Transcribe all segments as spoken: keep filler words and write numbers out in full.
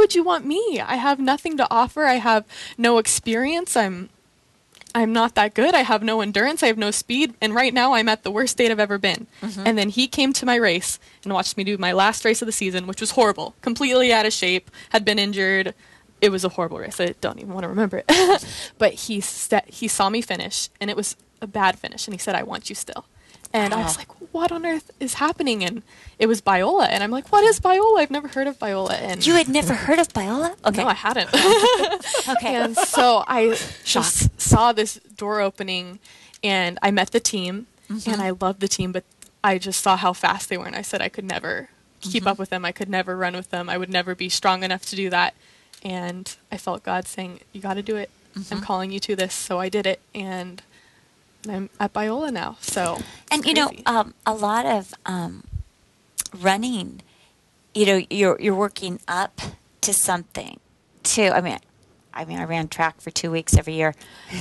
would you want me? I have nothing to offer. I have no experience. I'm I'm not that good. I have no endurance. I have no speed. And right now I'm at the worst state I've ever been. Mm-hmm. And then he came to my race and watched me do my last race of the season, which was horrible. Completely out of shape, had been injured. It was a horrible race. I don't even want to remember it. But he st- he saw me finish, and it was a bad finish. And he said, I want you still. And wow. I was like, what on earth is happening? And it was Biola. And I'm like, what is Biola? I've never heard of Biola. And you had never heard of Biola? Okay. No, I hadn't. Okay. And so I just saw this door opening, and I met the team, mm-hmm. and I loved the team, but I just saw how fast they were, and I said I could never keep mm-hmm. up with them. I could never run with them. I would never be strong enough to do that. And I felt God saying, you got to do it. Mm-hmm. I'm calling you to this. So I did it, and I'm at Biola now. So and you know, um, a lot of um, running, you know, you're you're working up to something too. I mean, I mean, I ran track for two weeks every year.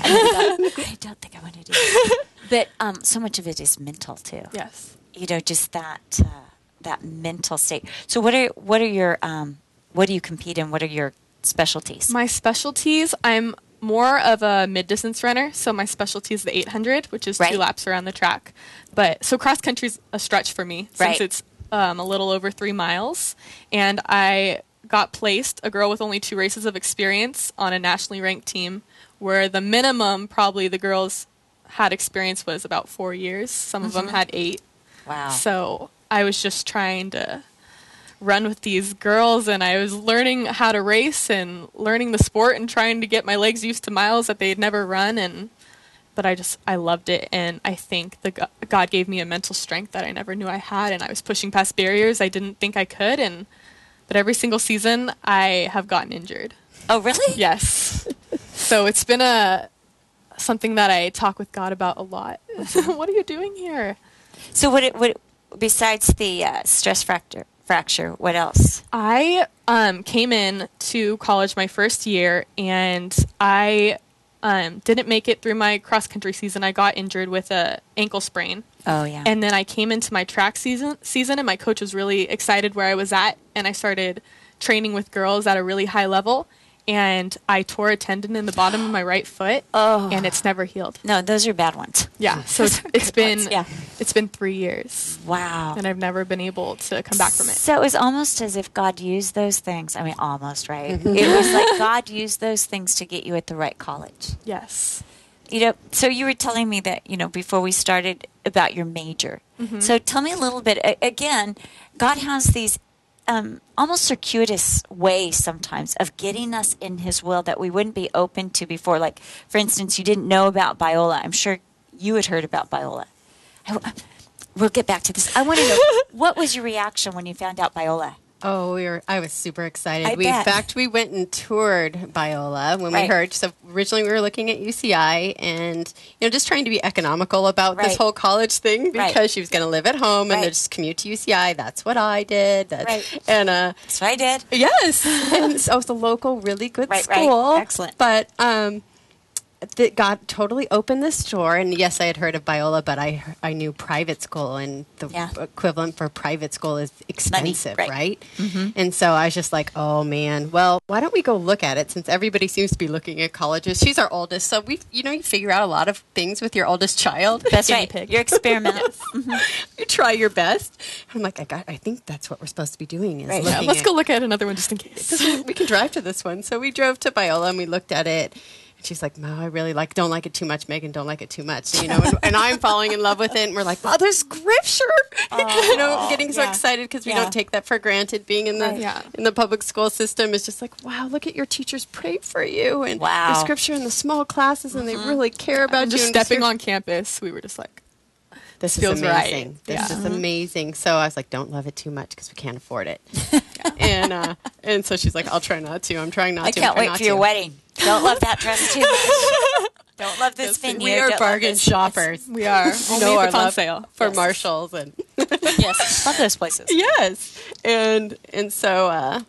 I, thought, I don't think I want to do it, but um, so much of it is mental too. Yes, you know, just that uh, that mental state. So, what are what are your um, what do you compete in? What are your specialties? My specialties, I'm more of a mid-distance runner, so my specialty is the eight hundred, which is right. two laps around the track. But so cross country is a stretch for me since right. it's um, a little over three miles, and I got placed, a girl with only two races of experience, on a nationally ranked team, where the minimum probably the girls had experience was about four years. Some mm-hmm. of them had eight. Wow! So I was just trying to run with these girls, and I was learning how to race and learning the sport and trying to get my legs used to miles that they'd never run. And but I just I loved it, and I think the God gave me a mental strength that I never knew I had, and I was pushing past barriers I didn't think I could. And but every single season I have gotten injured. Oh, really? Yes. So it's been a something that I talk with God about a lot. What are you doing here? So what it, what besides the uh, stress fracture fracture, what else? I um, came in to college my first year, and I um, didn't make it through my cross-country season. I got injured with a ankle sprain. Oh, yeah. And then I came into my track season, season, and my coach was really excited where I was at, and I started training with girls at a really high level. And I tore a tendon in the bottom of my right foot, oh. and it's never healed. No, those are bad ones. Yeah, so it's, it's been ones. Yeah. it's been three years. Wow. And I've never been able to come back from it. So it was almost as if God used those things. I mean, almost, right? It was like God used those things to get you at the right college. Yes. You know, so you were telling me that, you know, before we started about your major. Mm-hmm. So tell me a little bit. Again, God has these Um, almost circuitous ways sometimes of getting us in His will that we wouldn't be open to before. Like, for instance, you didn't know about Biola. I'm sure you had heard about Biola. I, we'll get back to this. I want to know, what was your reaction when you found out Biola? Oh, we were. I was super excited. I we, bet. In fact, we went and toured Biola when right. we heard. So originally, we were looking at U C I, and you know, just trying to be economical about right. this whole college thing because right. she was going to live at home right. and then just commute to U C I. That's what I did. That, right. And uh, that's what I did. Yes, and so it was a local, really good right, school. Right. Excellent. But um, that God totally opened this door, and yes, I had heard of Biola, but I I knew private school, and the yeah. equivalent for private school is expensive, Money, right? right? Mm-hmm. And so I was just like, oh man, well, why don't we go look at it since everybody seems to be looking at colleges? She's our oldest, so we, you know, you figure out a lot of things with your oldest child. That's right. Pig. You're experimental. mm-hmm. You try your best. I'm like, I got. I think that's what we're supposed to be doing. Is right. looking Yeah, let's at, go look at another one just in case. we can drive to this one. So we drove to Biola and we looked at it. She's like, no, I really like, don't like it too much, Megan, don't like it too much. You know, and, and I'm falling in love with it. And we're like, wow, there's scripture. Oh, you know, getting so yeah. excited because we yeah. don't take that for granted. Being in the right. yeah. in the public school system is just like, wow, look at your teachers pray for you. And wow. the scripture in the small classes, and mm-hmm. they really care about and you. Just and stepping just on campus, we were just like, this feels is amazing. right. This yeah. is amazing. So I was like, don't love it too much because we can't afford it. and uh, and so she's like, I'll try not to. I'm trying not I to. can't wait for to. your wedding. Don't love that dress too much. Don't love this yes, venue. We are Don't bargain shoppers. We are. You Only know if our it's on love sale. for yes. Marshalls and yes, love those places. Yes, and and so uh,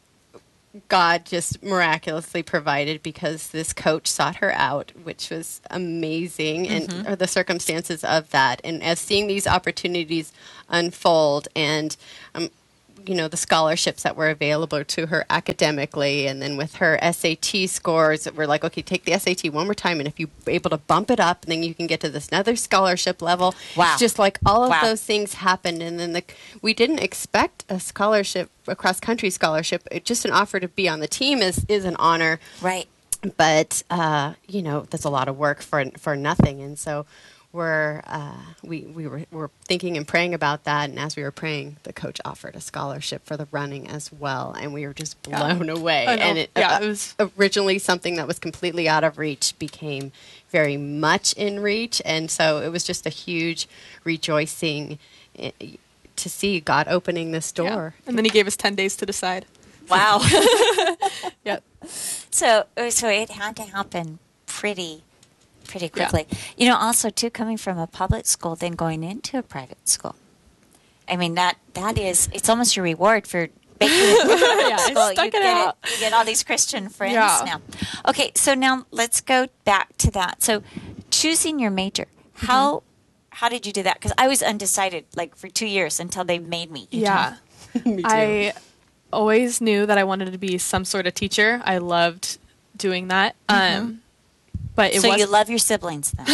God just miraculously provided because this coach sought her out, which was amazing, mm-hmm. and or the circumstances of that, and as seeing these opportunities unfold, and um, you know, the scholarships that were available to her academically. And then with her S A T scores, we're like, okay, take the S A T one more time. And if you're able to bump it up, then you can get to this another scholarship level. Wow. Just like all of Wow. those things happened. And then the, we didn't expect a scholarship, a cross-country scholarship. It, just an offer to be on the team is, is an honor. Right. But, uh, you know, that's a lot of work for for nothing. And so we're, uh, we, we were, were thinking and praying about that. And as we were praying, the coach offered a scholarship for the running as well. And we were just blown Yeah. away. I know. And it, Yeah, uh, it was- originally something that was completely out of reach became very much in reach. And so it was just a huge rejoicing i- to see God opening this Yeah. door. And then he gave us ten days to decide. Wow. Yep. So, so it had to happen pretty, pretty quickly. You know, also too, coming from a public school, then going into a private school. I mean, that that is, it's almost your reward for making it to private Yeah, I school. stuck You it get out. You get all these Christian friends Yeah. now. Okay, so now let's go back to that. So, choosing your major, how Mm-hmm. how did you do that? Because I was undecided, like for two years until they made me. You Yeah. Me too. I always knew that I wanted to be some sort of teacher. I loved doing that. Um, but it so was you love your siblings then?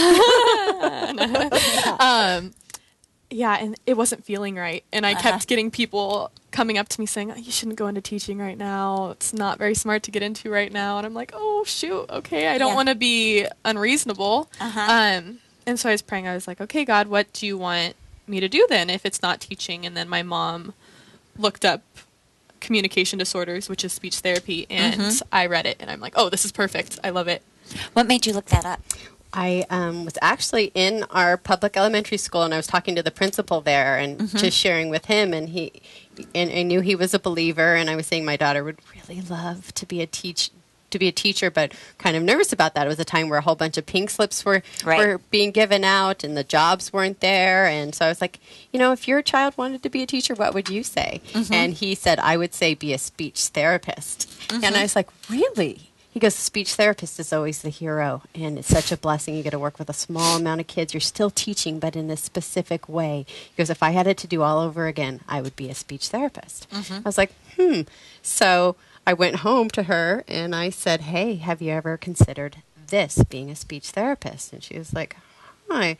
um, yeah, and it wasn't feeling right. And I Uh-huh. kept getting people coming up to me saying, "You shouldn't go into teaching right now. It's not very smart to get into right now." And I'm like, "Oh shoot, okay, I don't Yeah. want to be unreasonable." Uh-huh. Um, and so I was praying. I was like, "Okay, God, what do you want me to do then if it's not teaching?" And then my mom looked up communication disorders, which is speech therapy, and Mm-hmm. I read it, and I'm like, "Oh, this is perfect. I love it." What made you look that up? I um, was actually in our public elementary school, and I was talking to the principal there, and Mm-hmm. just sharing with him. And he, and I knew he was a believer, and I was saying my daughter would really love to be a teach, to be a teacher, but kind of nervous about that. It was a time where a whole bunch of pink slips were Right. were being given out, and the jobs weren't there. And so I was like, you know, if your child wanted to be a teacher, what would you say? Mm-hmm. And he said, I would say be a speech therapist. Mm-hmm. And I was like, really? He goes, speech therapist is always the hero, and it's such a blessing. You get to work with a small amount of kids. You're still teaching, but in a specific way. He goes, if I had it to do all over again, I would be a speech therapist. I was like, hmm. So I went home to her, and I said, hey, have you ever considered this, being a speech therapist? And she was like, hi,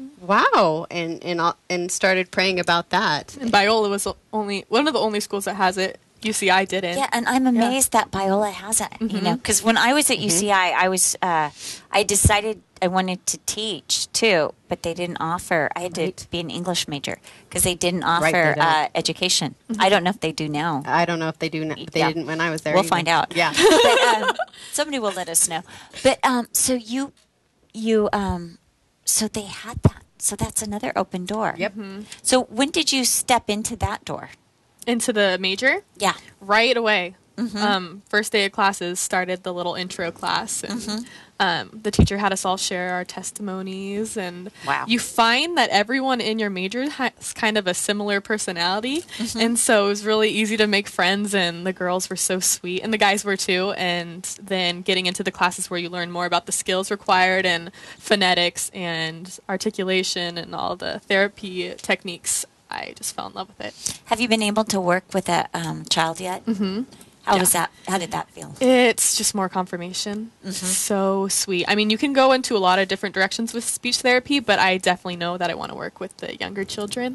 wow, and and I- and started praying about that. And Biola was the only one of the only schools that has it. U C I didn't. Yeah, and I'm amazed that Biola has it. You know, because when I was at U C I, I was uh, I decided I wanted to teach too, but they didn't offer. I had Right. to be an English major because they didn't Right, offer they don't. uh, education. I don't know if they do now. I don't know if they do, now, but they Yeah. didn't when I was there. We'll either. find out. Yeah. But, um, somebody will let us know. But um, so you, you, um, so they had that. So that's another open door. Yep. So when did you step into that door? Into the major Yeah. right away. Mm-hmm. Um, first day of classes started the little intro class, and Mm-hmm. um, the teacher had us all share our testimonies. And Wow. you find that everyone in your major has kind of a similar personality, Mm-hmm. and so it was really easy to make friends. And the girls were so sweet, and the guys were too. And then getting into the classes where you learn more about the skills required and phonetics and articulation and all the therapy techniques. I just fell in love with it. Have you been able to work with a um, child yet? Mm-hmm. How was that? How did that feel? It's just more confirmation. So sweet. I mean, you can go into a lot of different directions with speech therapy, but I definitely know that I want to work with the younger children.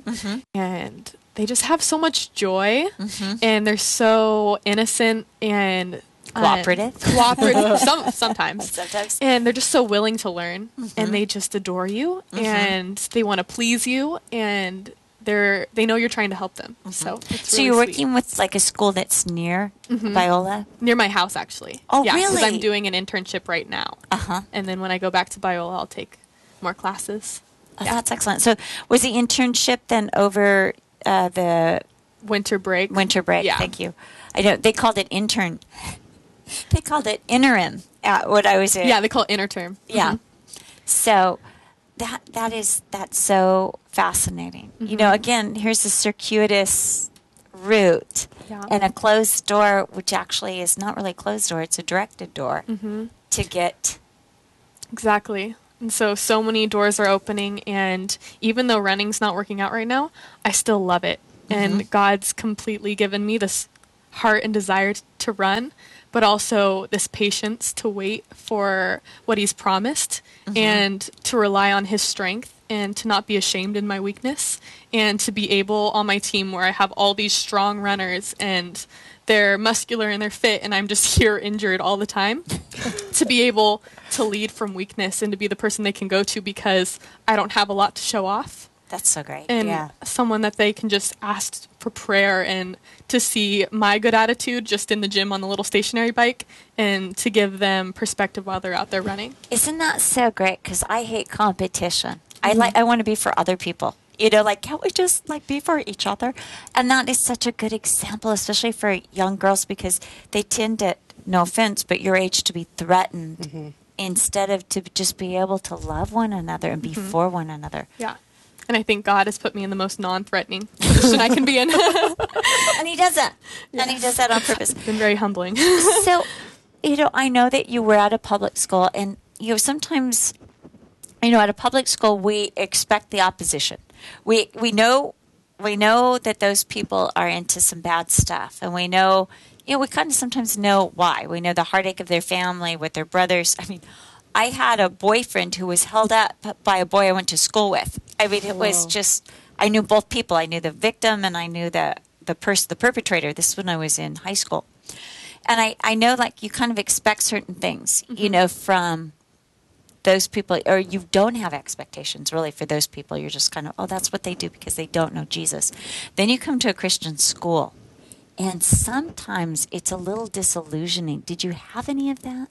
And they just have so much joy, and they're so innocent and um, Cooperative? cooperative some, sometimes. Sometimes. And they're just so willing to learn, and they just adore you, and they want to please you, and they're they know you're trying to help them. So it's So really you're sweet. working with like a school that's near Biola? Near my house, actually. Oh, yeah, 'cause really? I'm doing an internship right now. Uh huh. And then when I go back to Biola, I'll take more classes. Oh, that's excellent. So was the internship then over uh, the Winter break. winter break? Yeah. Thank you. I know they called it intern. They called it interim at what I was at. Yeah, they call it interterm. Yeah. Mhm. So that that is that's so fascinating. You know, again, here's a circuitous route Yeah. and a closed door, which actually is not really a closed door; it's a directed door to get. Exactly. And so, so many doors are opening, and even though running's not working out right now, I still love it. and God's completely given me this heart and desire t- to run, but also this patience to wait for what he's promised and to rely on his strength and to not be ashamed in my weakness and to be able on my team where I have all these strong runners and they're muscular and they're fit and I'm just here injured all the time to be able to lead from weakness and to be the person they can go to because I don't have a lot to show off. That's so great. And yeah. someone that they can just ask for prayer and to see my good attitude just in the gym on the little stationary bike and to give them perspective while they're out there running. Isn't that so great? Because I hate competition. I like. I want to be for other people. You know, like, can't we just like be for each other? And that is such a good example, especially for young girls, because they tend to, no offense, but your age to be threatened mm-hmm. instead of to just be able to love one another and be mm-hmm. for one another. Yeah. And I think God has put me in the most non-threatening position I can be in. And he does that. Yeah. And he does that on purpose. It's been very humbling. So, you know, I know that you were at a public school, and, you know, sometimes, you know, at a public school, we expect the opposition. We we know we know that those people are into some bad stuff, and we know, you know, we kind of sometimes know why. We know the heartache of their family with their brothers. I mean, I had a boyfriend who was held up by a boy I went to school with. I mean, it Whoa. was just, I knew both people. I knew the victim and I knew the the person, the perpetrator. This is when I was in high school. And I, I know, like, you kind of expect certain things, mm-hmm. you know, from those people, or you don't have expectations really for those people. You're just kind of, oh, that's what they do because they don't know Jesus. Then you come to a Christian school, and sometimes it's a little disillusioning. Did you have any of that?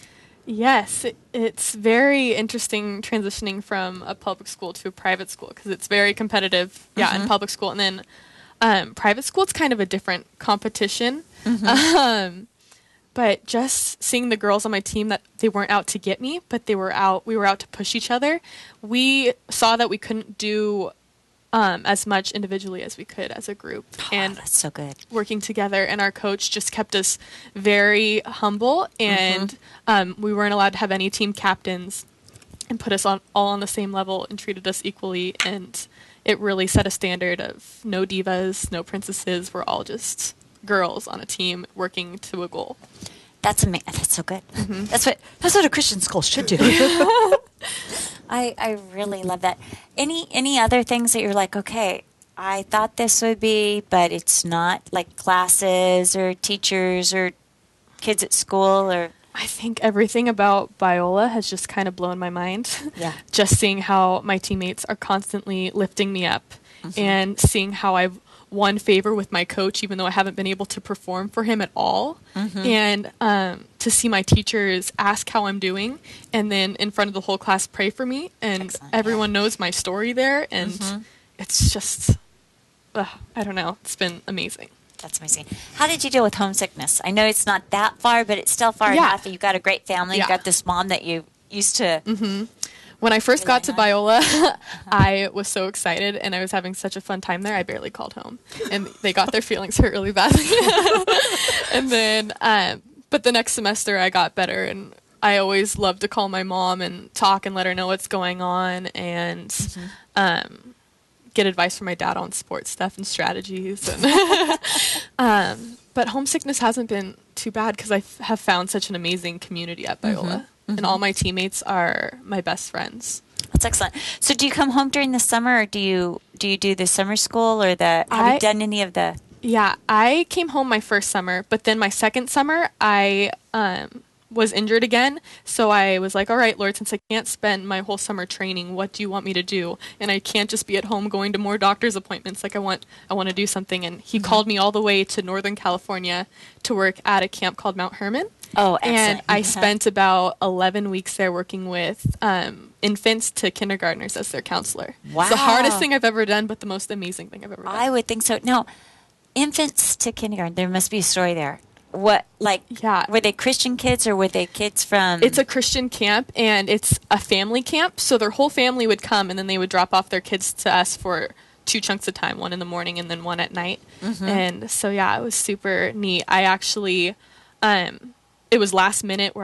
Yes, it, it's very interesting transitioning from a public school to a private school because it's very competitive, yeah, mm-hmm. in public school. And then um, private school, it's kind of a different competition. Mm-hmm. Um, but just seeing the girls on my team, that they weren't out to get me, but they were out, we were out to push each other. We saw that we couldn't do Um, as much individually as we could as a group. Oh, and that's so good. Working together, and our coach just kept us very humble, and mm-hmm. um, we weren't allowed to have any team captains, and put us on all on the same level and treated us equally, and it really set a standard of no divas, no princesses. We're all just girls on a team working to a goal. That's amazing. That's so good. Mm-hmm. That's what that's what a Christian school should do. I I really love that. Any any other things that you're like, okay, I thought this would be, but it's not, like classes or teachers or kids at school? Or I think everything about Biola has just kind of blown my mind. Yeah. Just seeing how my teammates are constantly lifting me up, mm-hmm. and seeing how I've won favor with my coach, even though I haven't been able to perform for him at all. Mm-hmm. And um, to see my teachers ask how I'm doing, and then in front of the whole class pray for me, and Excellent. everyone yeah. knows my story there, and mm-hmm. it's just, uh, I don't know, it's been amazing. That's amazing. How did you deal with homesickness? I know it's not that far, but it's still far yeah. enough. You've got a great family. Yeah. You've got this mom that you used to... Mm-hmm. When I first got to Biola, I was so excited, and I was having such a fun time there, I barely called home. And they got their feelings hurt really badly. And then, um, but the next semester I got better, and I always loved to call my mom and talk and let her know what's going on, and mm-hmm. um, get advice from my dad on sports stuff and strategies. And um, but homesickness hasn't been too bad because I f- have found such an amazing community at Biola. Mm-hmm. Mm-hmm. And all my teammates are my best friends. That's excellent. So do you come home during the summer, or do you do you do the summer school, or the have I, you done any of the Yeah, I came home my first summer, but then my second summer I um was injured again. So I was like, all right, Lord, since I can't spend my whole summer training, what do you want me to do? And I can't just be at home going to more doctor's appointments. Like I want I want to do something. And he mm-hmm. called me all the way to Northern California to work at a camp called Mount Hermon. Oh, excellent. And I spent about eleven weeks there working with um, infants to kindergartners as their counselor. Wow. It's the hardest thing I've ever done, but the most amazing thing I've ever done. I would think so. Now, infants to kindergarten, there must be a story there. What, like, yeah. were they Christian kids, or were they kids from... It's a Christian camp, and it's a family camp, so their whole family would come, and then they would drop off their kids to us for two chunks of time, one in the morning and then one at night. Mm-hmm. And so, yeah, it was super neat. I actually... Um, It was last minute where I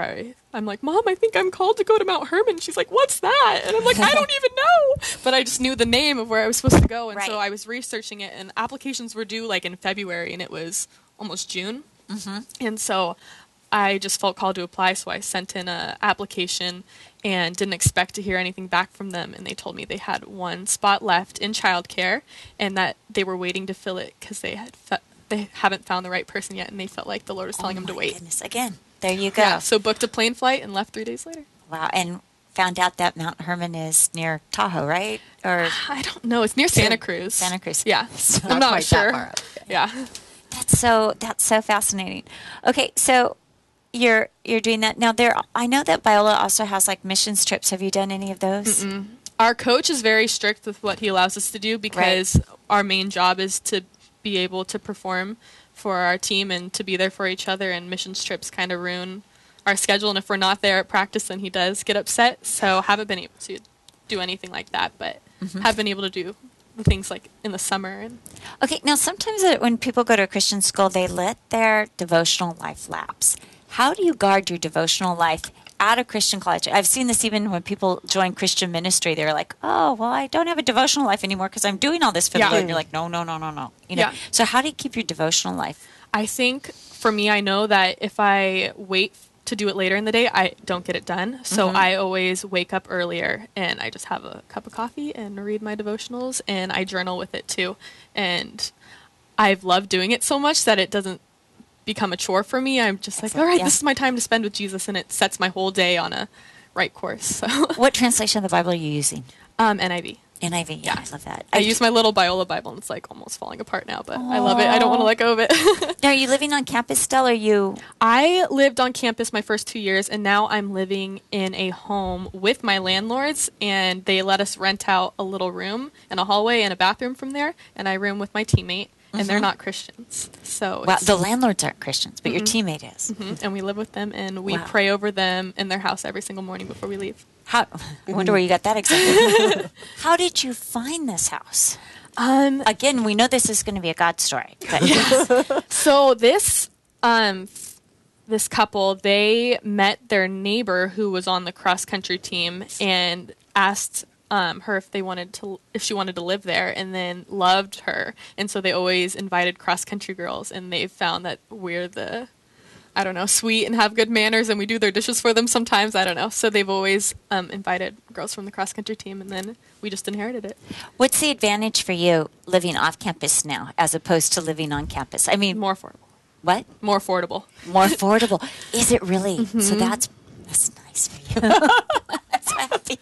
I'm like, Mom, I think I'm called to go to Mount Hermon. She's like, what's that? And I'm like, I don't even know. But I just knew the name of where I was supposed to go. And Right. so I was researching it, and applications were due like in February, and it was almost June. Mm-hmm. And so I just felt called to apply. So I sent in a application and didn't expect to hear anything back from them. And they told me they had one spot left in childcare and that they were waiting to fill it because they had fe- they haven't found the right person yet, and they felt like the Lord was telling oh them to my wait. Goodness. Again, there you go. Yeah, so booked a plane flight and left three days later. Wow. And found out that Mount Hermon is near Tahoe, right? Or I don't know. It's near Santa Cruz. Santa Cruz. Yeah. Not I'm not quite that sure. far up. Yeah. That's so that's so fascinating. Okay, so you're you're doing that now. There, I know that Biola also has like missions trips. Have you done any of those? Mm-mm. Our coach is very strict with what he allows us to do because right. our main job is to be able to perform for our team and to be there for each other. And missions trips kind of ruin our schedule. And if we're not there at practice, then he does get upset. So haven't been able to do anything like that, but mm-hmm. have been able to do things like in the summer. And okay, now sometimes when people go to a Christian school, they let their devotional life lapse. How do you guard your devotional life at a Christian college? I've seen this even when people join Christian ministry. They're like, oh, well, I don't have a devotional life anymore because I'm doing all this for the yeah. Lord. And you're like, no, no, no, no, no. You know. Yeah. So how do you keep your devotional life? I think for me, I know that if I wait to do it later in the day, I don't get it done. So mm-hmm. I always wake up earlier and I just have a cup of coffee and read my devotionals, and I journal with it too. And I've loved doing it so much that it doesn't become a chore for me. I'm just Excellent. like, all right, yeah. this is my time to spend with Jesus, and it sets my whole day on a right course. So. What translation of the Bible are you using? Um, N I V. N I V, yeah, yeah. I love that. I, I use my little Biola Bible, and it's like almost falling apart now, but Aww. I love it. I don't want to let go of it. Now, are you living on campus still, or are you? I lived on campus my first two years, and now I'm living in a home with my landlords, and they let us rent out a little room and a hallway and a bathroom from there, and I room with my teammate. And mm-hmm. they're not Christians. So wow, the landlords aren't Christians, but mm-hmm. your teammate is. Mm-hmm. And we live with them, and we wow. pray over them in their house every single morning before we leave. How, I wonder where you got that example. How did you find this house? Um, Again, we know this is going to be a God story. But yes. So this um, this couple, they met their neighbor who was on the cross country team and asked Um, her if they wanted to, if she wanted to live there, and then loved her, and so they always invited cross country girls, and they found that we're the, I don't know, sweet and have good manners, and we do their dishes for them sometimes. I don't know, so they've always um, invited girls from the cross country team, and then we just inherited it. What's the advantage for you living off campus now as opposed to living on campus? I mean, more affordable. What? More affordable. More affordable. Is it really? Mm-hmm. So that's that's nice for you. That's happy.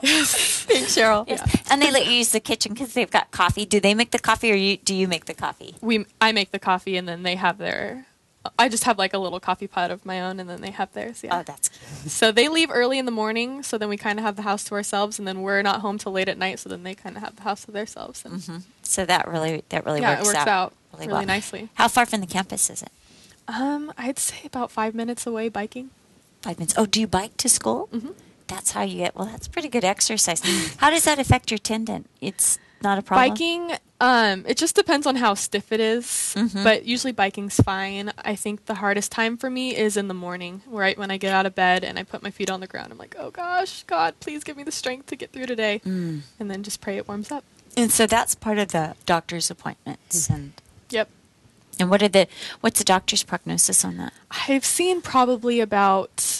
Thanks, Cheryl. Yes. Yeah. And they let you use the kitchen because they've got coffee. Do they make the coffee, or you, do you make the coffee? We, I make the coffee, and then they have their. I just have like a little coffee pot of my own, and then they have theirs. Yeah. Oh, that's cute. So they leave early in the morning, so then we kind of have the house to ourselves, and then we're not home till late at night, so then they kind of have the house to themselves. Mm-hmm. So that really that really yeah, works, it works out, out really, really well. nicely. How far from the campus is it? Um, I'd say about five minutes away biking. Five minutes. Oh, do you bike to school? Mm-hmm. That's how you get. Well, that's pretty good exercise. How does that affect your tendon? It's not a problem. Biking, um, it just depends on how stiff it is, mm-hmm. but usually biking's fine. I think the hardest time for me is in the morning, right when I get out of bed and I put my feet on the ground. I'm like, oh gosh, God, please give me the strength to get through today, mm. and then just pray it warms up. And so that's part of the doctor's appointments, and yep. And what are the what's the doctor's prognosis on that? I've seen probably about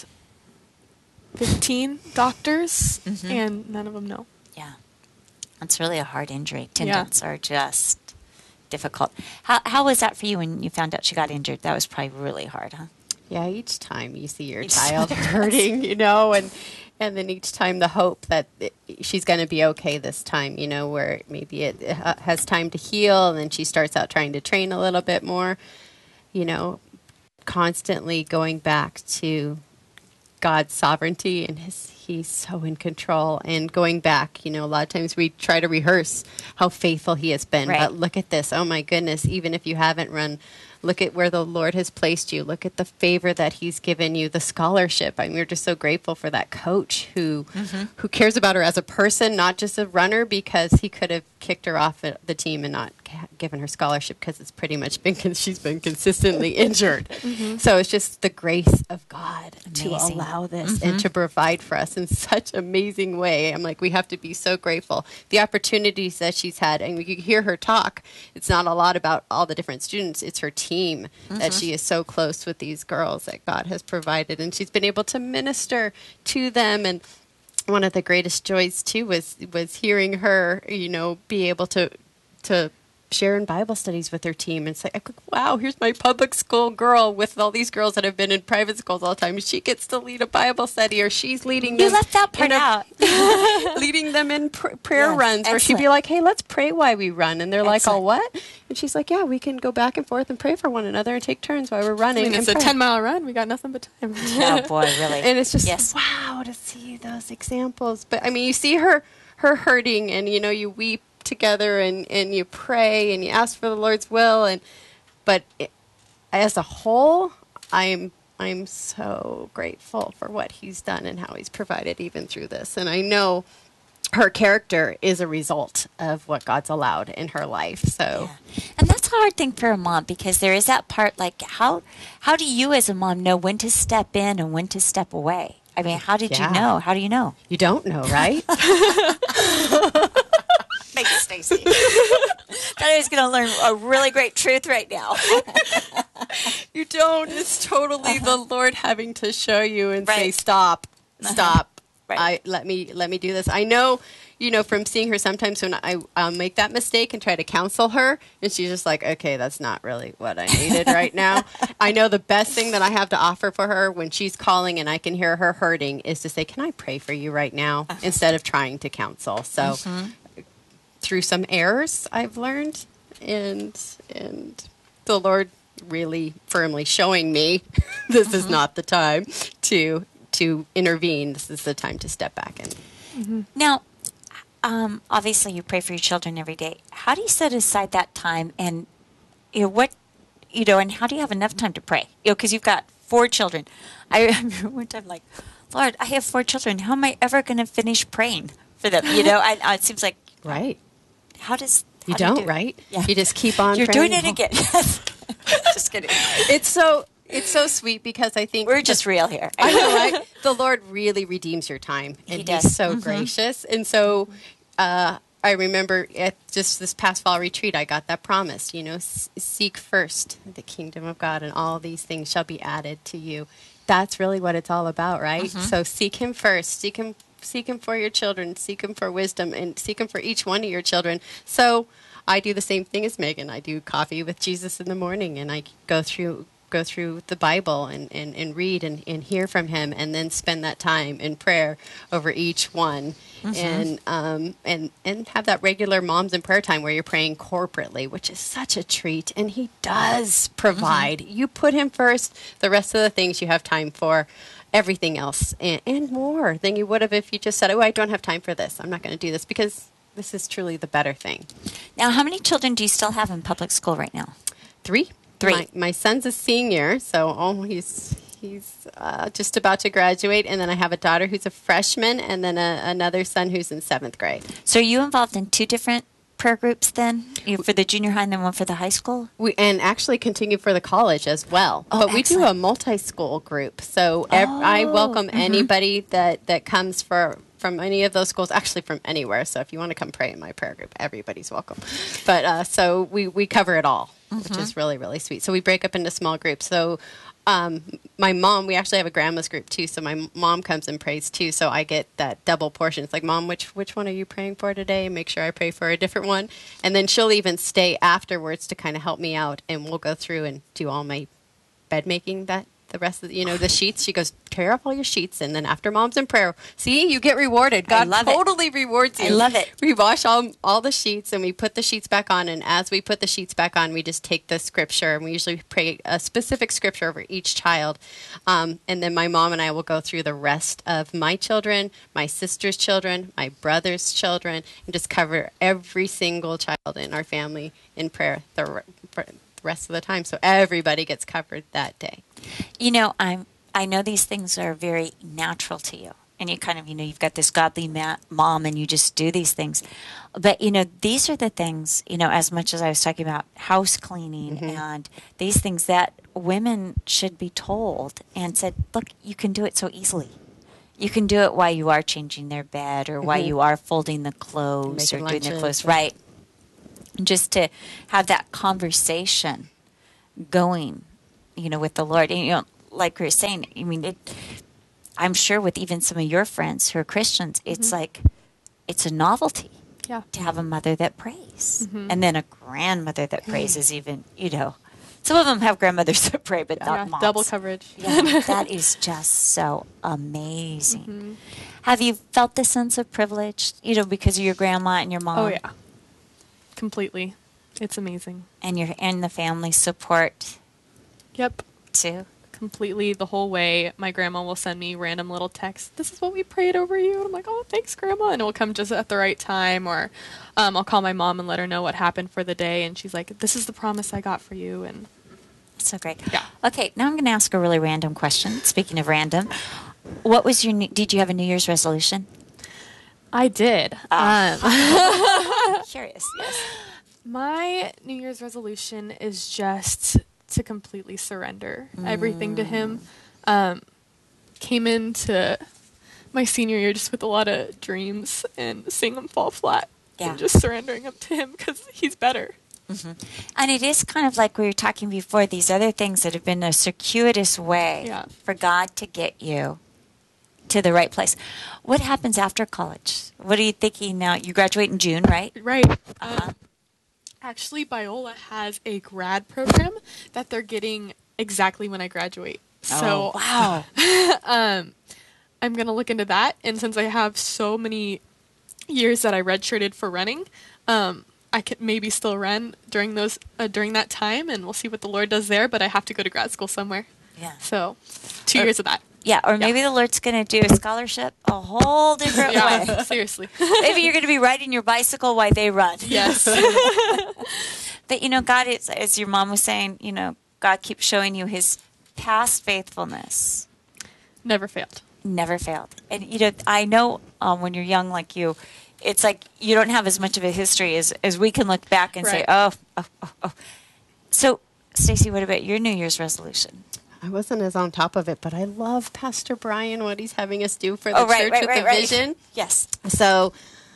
fifteen doctors, mm-hmm. and none of them know. Yeah. That's really a hard injury. Tendons yeah. are just difficult. How how was that for you when you found out she got injured? That was probably really hard, huh? Yeah, each time you see your each child hurting, you know, and and then each time the hope that it, she's going to be okay this time, you know, where maybe it uh, has time to heal, and then she starts out trying to train a little bit more, you know, constantly going back to God's sovereignty and his, he's so in control, and going back, you know, a lot of times we try to rehearse how faithful he has been, right. but look at this. Oh my goodness. Even if you haven't run, look at where the Lord has placed you. Look at the favor that he's given you, the scholarship. I mean, we're just so grateful for that coach who, mm-hmm. who cares about her as a person, not just a runner, because he could have kicked her off the team and not ha- given her scholarship because it's pretty much been con- she's been consistently injured. Mm-hmm. So it's just the grace of God Amazing. to allow this Mm-hmm. and to provide for us in such an amazing way. I'm like, we have to be so grateful. The opportunities that she's had, and you hear her talk, it's not a lot about all the different students. It's her team mm-hmm. that she is so close with these girls that God has provided, and she's been able to minister to them. And one of the greatest joys too was was hearing her, you know, be able to to share in Bible studies with her team and say, wow, here's my public school girl with all these girls that have been in private schools all the time. She gets to lead a Bible study, or she's leading them. You left that part a, out. leading them in pr- prayer Yes, runs, where she'd be excellent. like, hey, let's pray while we run. And they're Excellent. like, oh, what? And she's like, yeah, we can go back and forth and pray for one another and take turns while we're I running. mean, it's a and pray. ten-mile run. We got nothing but time. Oh, boy, really. And it's just, Yes. wow, to see those examples. But, I mean, you see her, her hurting, and, you know, you weep together, and, and you pray and you ask for the Lord's will, and but it, as a whole, I'm I'm so grateful for what He's done and how He's provided even through this. And I know her character is a result of what God's allowed in her life. So Yeah. And that's a hard thing for a mom, because there is that part, like, how how do you as a mom know when to step in and when to step away? I mean, how did Yeah. you know? How do you know? you don't know, right? Thanks, Stacy. Thought I was going to learn a really great truth right now. You don't. It's totally the Lord having to show you and say, Right. stop, stop. Right. I let me let me do this. I know, you know, from seeing her sometimes when I I'll make that mistake and try to counsel her, and she's just like, okay, that's not really what I needed right now. I know the best thing that I have to offer for her when she's calling and I can hear her hurting is to say, can I pray for you right now, Uh-huh. instead of trying to counsel. So Mm-hmm. through some errors I've learned, and and the Lord really firmly showing me this is not the time to to intervene. This is the time to step back in. Now, um, obviously, you pray for your children every day. How do you set aside that time, and you know what, you know, and how do you have enough time to pray? You know, because you've got four children. I remember one time, like, Lord, I have four children. How am I ever going to finish praying for them? You know, I, I, it seems like, Right. how does You how do don't, do it? right? Yeah. You just keep on You're praying. doing it again. Just kidding. It's so it's so sweet because I think We're just real here. I know, right? The Lord really redeems your time, and He does. He's so Mhm. gracious. And so, uh, I remember at just this past fall retreat, I got that promise. You know, S- seek first the kingdom of God, and all these things shall be added to you. That's really what it's all about, right? So seek Him first. Seek Him. Seek Him for your children. Seek Him for wisdom, and seek Him for each one of your children. So I do the same thing as Megan. I do coffee with Jesus in the morning, and I go through go through the Bible and, and, and read and, and hear from Him, and then spend that time in prayer over each one, and um and and have that regular moms in prayer time where you're praying corporately, which is such a treat. And He does provide. You put Him first, the rest of the things you have time for. Everything else and, and more than you would have if you just said, oh, I don't have time for this. I'm not going to do this, because this is truly the better thing. Now, how many children do you still have in public school right now? Three. Three. My, my son's a senior, so oh, he's he's uh, just about to graduate. And then I have a daughter who's a freshman, and then a, another son who's in seventh grade. So are you involved in two different prayer groups then? You, for the junior high and then one for the high school? We and actually continue for the college as well. Oh, but we do a excellent. multi-school group, so ev- I Oh, welcome mhm. anybody that that comes for. From any of those schools, actually from anywhere. So if you want to come pray in my prayer group, everybody's welcome. But uh, so we, we cover it all, which is really, really sweet. So we break up into small groups. So um, my mom, we actually have a grandma's group too. So my m- mom comes and prays too. So I get that double portion. It's like, Mom, which which one are you praying for today? Make sure I pray for a different one. And then she'll even stay afterwards to kind of help me out. And we'll go through and do all my bed making that the rest of the, you know, the sheets. She goes, tear up all your sheets, and then after Mom's in prayer, see, you get rewarded. God love it. totally rewards you. I love it. We wash all all the sheets, and we put the sheets back on, and as we put the sheets back on, we just take the scripture, and we usually pray a specific scripture over each child. Um, and then my mom and I will go through the rest of my children, my sister's children, my brother's children, and just cover every single child in our family in prayer the, re- for the rest of the time. So everybody gets covered that day. You know, I'm. I know these things are very natural to you, and you kind of, you know, you've got this godly ma- mom and you just do these things. But, you know, these are the things, you know, as much as I was talking about house cleaning mm-hmm. and these things that women should be told and said, look, you can do it so easily. You can do it while you are changing their bed or mm-hmm. while you are folding the clothes Making or doing their clothes. Right. Just to have that conversation going, you know, with the Lord. And, you know, like we were saying, I mean, it, I'm sure with even some of your friends who are Christians, it's mm-hmm. like, it's a novelty yeah. to have a mother that prays. Mm-hmm. And then a grandmother that prays is even, you know, some of them have grandmothers that pray, but yeah, not moms. Double coverage. Yeah, that is just so amazing. Mm-hmm. Have you felt the sense of privilege, you know, because of your grandma and your mom? Oh, yeah. Completely. It's amazing. And your and the family support. Yep. Too. Completely the whole way. My grandma will send me random little texts. This is what we prayed over you. And I'm like, oh, thanks, Grandma. And it will come just at the right time. Or um, I'll call my mom and let her know what happened for the day. And she's like, this is the promise I got for you. And so great. Yeah. Okay, now I'm going to ask a really random question. Speaking of random, what was your? Did you have a New Year's resolution? I did. Oh. Um, curious. Yes. My New Year's resolution is just to completely surrender mm. everything to Him. Um, came into my senior year just with a lot of dreams and seeing them fall flat yeah. and just surrendering them to Him because He's better. Mm-hmm. And it is kind of like we were talking before, these other things that have been a circuitous way yeah. for God to get you to the right place. What happens after college? What are you thinking now? You graduate in June, right? Right. Uh-huh. Um, actually, Biola has a grad program that they're getting exactly when I graduate. So, oh, wow. um, I'm going to look into that. And since I have so many years that I redshirted for running, um, I could maybe still run during those uh, during that time, and we'll see what the Lord does there. But I have to go to grad school somewhere. Yeah. So, two or, years of that. Yeah, or maybe yeah. the Lord's going to do a scholarship a whole different yeah, way. Seriously. Maybe you're going to be riding your bicycle while they run. Yes. But you know, God is, as your mom was saying, you know, God keeps showing you His past faithfulness. Never failed. Never failed. And you know, I know um, when you're young like you, it's like you don't have as much of a history as, as we can look back and right. say, oh, oh, oh, oh. So, Stacey, what about your New Year's resolution? I wasn't as on top of it, but I love Pastor Brian, what he's having us do for the oh, right, church right, with right, the right. vision. Yes. So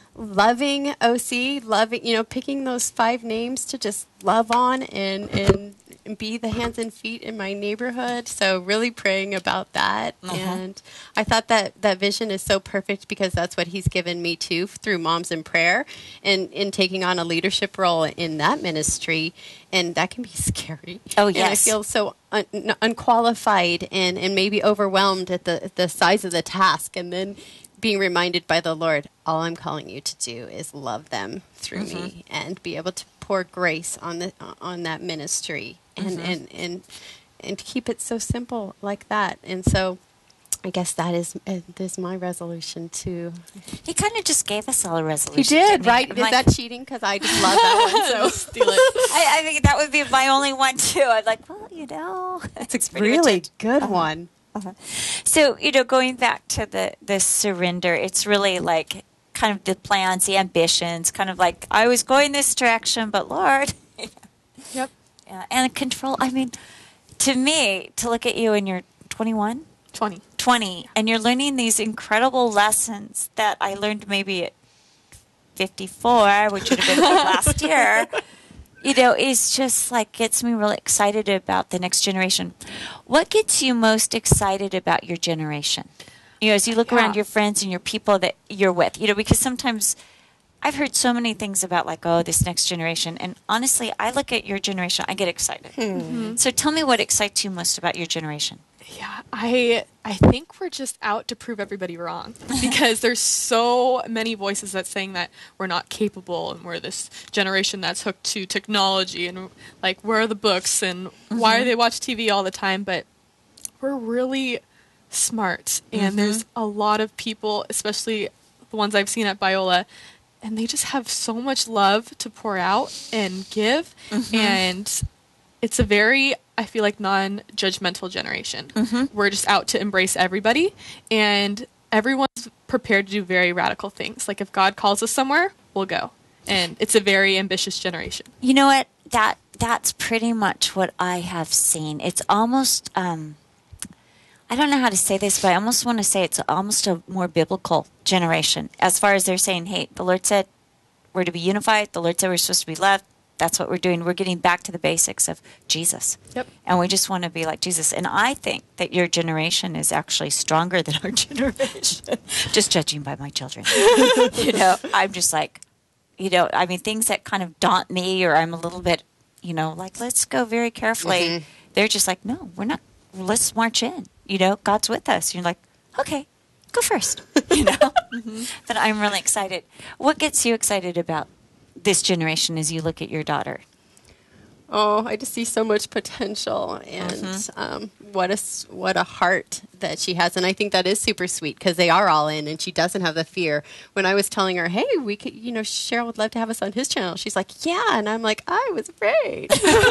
loving O C, loving, you know, picking those five names to just love on and, and, and be the hands and feet in my neighborhood. So really praying about that. Uh-huh. And I thought that that vision is so perfect because that's what he's given me too through Moms in Prayer and in taking on a leadership role in that ministry. And that can be scary. Oh, yes. And I feel so un- unqualified and, and maybe overwhelmed at the, the size of the task. And then being reminded by the Lord, all I'm calling you to do is love them through mm-hmm. me and be able to pour grace on the on that ministry and, mm-hmm. and, and, and keep it so simple like that. And so I guess that is uh, is my resolution too. He kind of just gave us all a resolution. He did, right? I'm is like, that cheating? Because I just love that one, so steal it. I, I think that would be my only one too. I'm like, well, you know, it's a really good uh-huh. one. Uh-huh. So, you know, going back to the, the surrender, it's really like kind of the plans, the ambitions, kind of like, I was going this direction, but Lord. Yep. Yeah, and control. I mean, to me, to look at you and you're twenty-one? twenty. twenty, and you're learning these incredible lessons that I learned maybe at fifty-four, which would have been like last year. You know, it's just like gets me really excited about the next generation. What gets you most excited about your generation? You know, as you look yeah. around your friends and your people that you're with, you know, because sometimes I've heard so many things about like, oh, this next generation. And honestly, I look at your generation, I get excited. Mm-hmm. So tell me what excites you most about your generation. Yeah, I I think we're just out to prove everybody wrong because there's so many voices that saying that we're not capable and we're this generation that's hooked to technology and like where are the books and mm-hmm. why do they watch T V all the time? But we're really smart and mm-hmm. there's a lot of people, especially the ones I've seen at Biola, and they just have so much love to pour out and give mm-hmm. and it's a very, I feel like, non-judgmental generation. Mm-hmm. We're just out to embrace everybody, and everyone's prepared to do very radical things. Like if God calls us somewhere, we'll go. And it's a very ambitious generation. You know what? That that's pretty much what I have seen. It's almost um, I don't know how to say this, but I almost want to say it's almost a more biblical generation. As far as they're saying, hey, the Lord said we're to be unified. The Lord said we're supposed to be loved. That's what we're doing. We're getting back to the basics of Jesus. Yep. And we just want to be like Jesus. And I think that your generation is actually stronger than our generation. Just judging by my children. You know, I'm just like, you know, I mean, things that kind of daunt me, or I'm a little bit, you know, like, let's go very carefully. Mm-hmm. They're just like, no, we're not. Let's march in. You know, God's with us. You're like, okay, go first. You know? Mm-hmm. But I'm really excited. What gets you excited about this generation as you look at your daughter? Oh, I just see so much potential, and mm-hmm. um, what a what a heart that she has, and I think that is super sweet because they are all in, and she doesn't have the fear. When I was telling her, "Hey, we could, you know, Cheryl would love to have us on his channel," she's like, "Yeah," and I'm like, "I was afraid."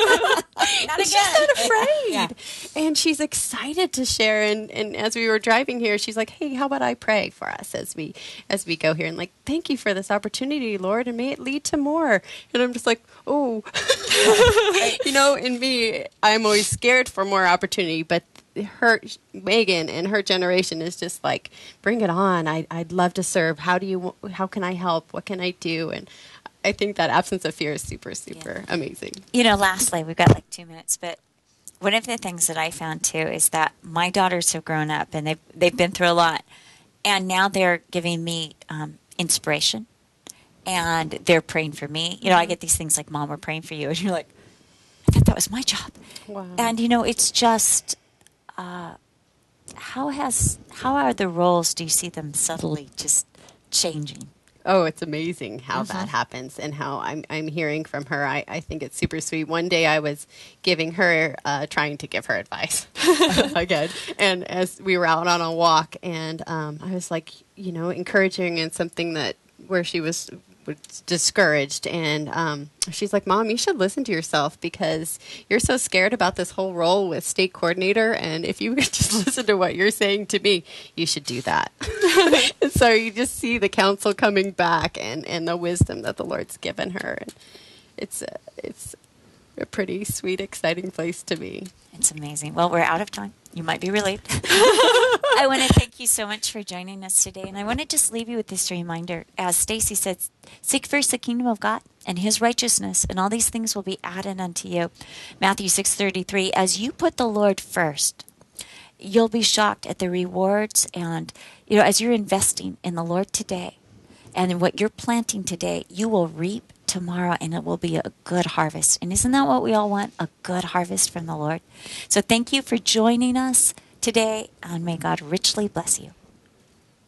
Not again. She's not afraid, Yeah. And she's excited to share. And, and as we were driving here, she's like, "Hey, how about I pray for us as we as we go here?" And like, "Thank you for this opportunity, Lord, and may it lead to more." And I'm just like, "Oh." You know, in me, I'm always scared for more opportunity, but her, Megan and her generation is just like, bring it on. I, I'd love to serve. How do you, how can I help? What can I do? And I think that absence of fear is super, super yeah. amazing. You know, lastly, we've got like two minutes, but one of the things that I found too is that my daughters have grown up and they've, they've been through a lot, and now they're giving me um, inspiration, and they're praying for me. You know, I get these things like, "Mom, we're praying for you." And you're like, I thought that was my job. Wow. And, you know, it's just, uh, how has, how are the roles, do you see them subtly just changing? Oh, it's amazing how Mm-hmm. that happens, and how I'm I'm hearing from her. I, I think it's super sweet. One day I was giving her, uh, trying to give her advice again, and as we were out on a walk, and um, I was like, you know, encouraging in something that where she was discouraged, and um, she's like, "Mom, you should listen to yourself because you're so scared about this whole role with state coordinator, and if you could just listen to what you're saying to me, you should do that." And so you just see the counsel coming back, and, and the wisdom that the Lord's given her, and it's a, it's a pretty sweet, exciting place to be. It's amazing. Well, we're out of time. You might be relieved. I want to thank you so much for joining us today. And I want to just leave you with this reminder. As Stacy said, seek first the kingdom of God and his righteousness, and all these things will be added unto you. Matthew six thirty-three, as you put the Lord first, you'll be shocked at the rewards. And, you know, as you're investing in the Lord today and in what you're planting today, you will reap tomorrow, and it will be a good harvest. And isn't that what we all want? A good harvest from the Lord. So thank you for joining us today, and may God richly bless you.